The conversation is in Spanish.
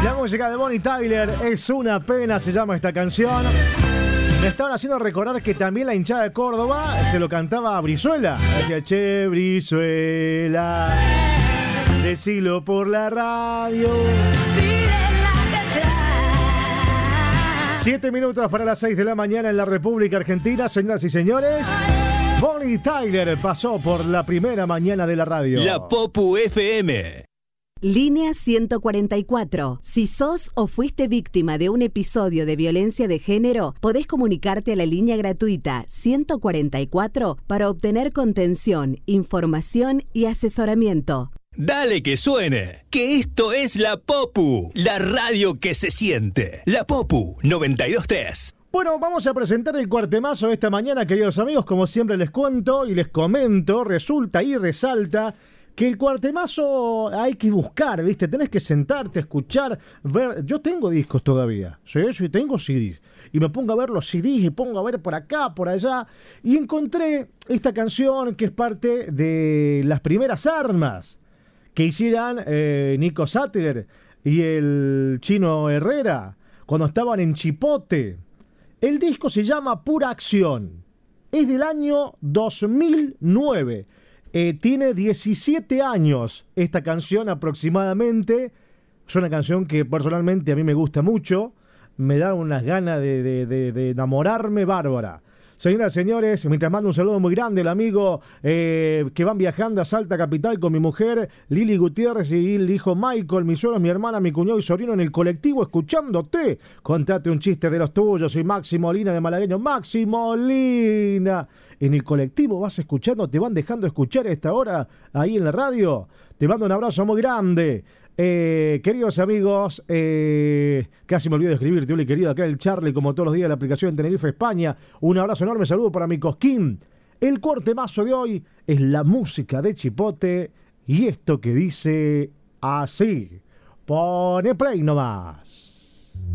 La música de Bonnie Tyler, Es una pena, se llama esta canción. Me estaban haciendo recordar que también la hinchada de Córdoba se lo cantaba a Brizuela. Decía, che, Brizuela, decilo por la radio. 7 minutos para las 6 de la mañana en la República Argentina, señoras y señores. Bonnie Tyler pasó por la primera mañana de la radio. La Popu FM. Línea 144. Si sos o fuiste víctima de un episodio de violencia de género, podés comunicarte a la línea gratuita 144 para obtener contención, información y asesoramiento. Dale que suene, que esto es La Popu, la radio que se siente. La Popu 92.3. Bueno, vamos a presentar el cuartemazo de esta mañana, queridos amigos. Como siempre les cuento y les comento, resulta y resalta que el cuartemazo hay que buscar, ¿viste? Tenés que sentarte, escuchar, ver. Yo tengo discos todavía, sí, tengo CDs. Y me pongo a ver los CDs y pongo a ver por acá, por allá. Y encontré esta canción que es parte de las primeras armas que hicieran Nico Satter y el Chino Herrera cuando estaban en Chipote. El disco se llama Pura Acción. Es del año 2009. Tiene 17 años esta canción aproximadamente. Es una canción que personalmente a mí me gusta mucho. Me da unas ganas de enamorarme bárbara. Señoras y señores, mientras mando un saludo muy grande al amigo que van viajando a Salta Capital con mi mujer, Lili Gutiérrez, y el hijo Michael, mis suegros, mi hermana, mi cuñado y sobrino en el colectivo escuchándote. Contate un chiste de los tuyos. Soy Máximo Lina de Malagueño. Máximo Lina. En el colectivo vas escuchando, te van dejando escuchar a esta hora ahí en la radio. Te mando un abrazo muy grande. Queridos amigos, casi me olvidé de escribirte, Uli, querido, acá el Charlie, como todos los días, la aplicación de Tenerife, España. Un abrazo enorme, saludo para mi Cosquín. El cortemazo de hoy es la música de Chipote y esto que dice así. Pone play nomás.